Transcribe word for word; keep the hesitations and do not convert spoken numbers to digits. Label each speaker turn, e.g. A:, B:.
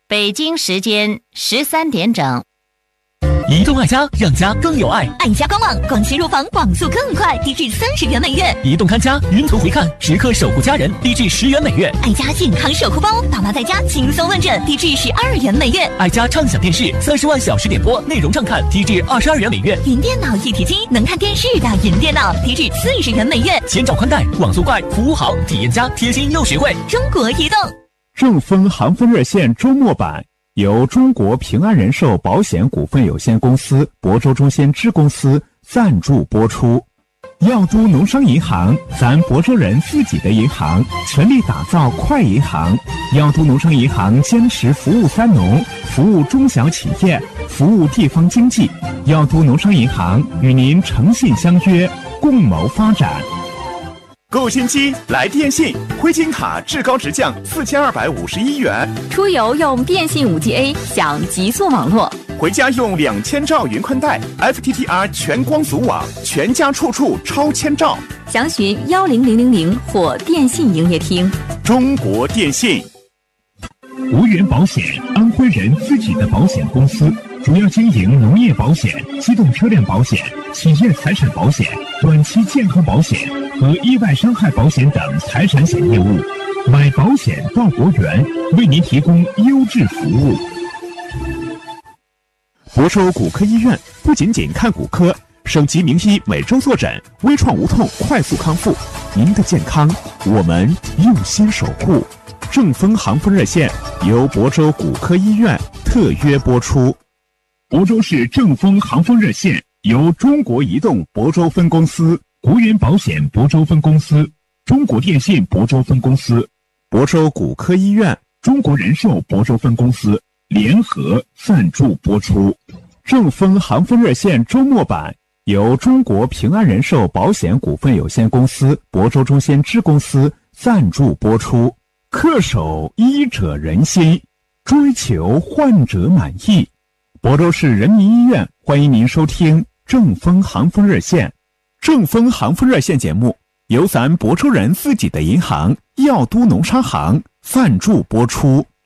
A: 北京时间十三点整。
B: 移动爱家，让家更有爱。
C: 爱家官网光纤入房，网速更快，低至三十元每月。
B: 移动看家，云图回看，时刻守护家人，低至十元每月。
C: 爱家健康守护包，爸妈在家轻松问诊，低至十二元每月。
B: 爱家畅享电视，三十万小时点播，内容畅看，低至二十二元每月。
C: 云电脑一体机，能看电视的云电脑，低至四十元每月。
B: 千兆宽带，网速快，服务好，体验佳，贴心又实惠。
C: 中国移动。
D: 正风航风热线周末版。由中国平安人寿保险股份有限公司、亳州中心支公司赞助播出。耀都农商银行，咱亳州人自己的银行，全力打造快银行。耀都农商银行坚持服务三农，服务中小企业，服务地方经济。耀都农商银行与您诚信相约，共谋发展。
E: 购新机来电信，灰金卡至高直降四千二百五十一元。
F: 出游用电信 五 G A 享极速网络，
E: 回家用两千兆云宽带 F T T R 全光组网，全家处处超千兆。
F: 详询幺零零零零或电信营业厅。
E: 中国电信。
D: 吴源保险，安徽人自己的保险公司，主要经营农业保险、机动车辆保险、企业财产保险、短期健康保险和意外伤害保险等财产险业务。买保险到国源，为您提供优质服务。
E: 亳州骨科医院不仅仅看骨科，省级名医每周坐诊，微创无痛，快速康复。您的健康，我们用心守护。正风航风热线由亳州骨科医院特约播出。
D: 亳州市正风航风热线由中国移动亳州分公司、国源保险亳州分公司、中国电信亳州分公司、
E: 亳州骨科医院、
D: 中国人寿亳州分公司联合赞助播出。
E: 正风航风热线周末版由中国平安人寿保险股份有限公司亳州中心支公司赞助播出。恪守医者仁心，追求患者满意。亳州市人民医院欢迎您收听正风航风热线。正风航风热线节目由咱亳州人自己的银行耀都农商行赞助播出。